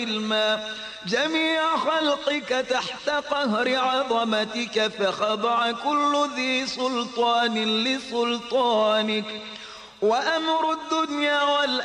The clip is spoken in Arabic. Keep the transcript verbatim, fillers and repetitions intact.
جميع خلقك تحت قهر عظمتك، فخضع كل ذي سلطان لسلطانك، وأمر الدنيا والآخرة